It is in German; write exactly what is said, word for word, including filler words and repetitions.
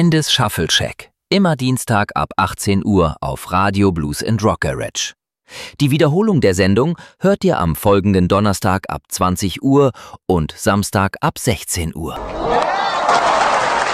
Endys Shuffle Check. Immer Dienstag ab achtzehn Uhr auf Radio Blues and Rock Garage. Die Wiederholung der Sendung hört ihr am folgenden Donnerstag ab zwanzig Uhr und Samstag ab sechzehn Uhr.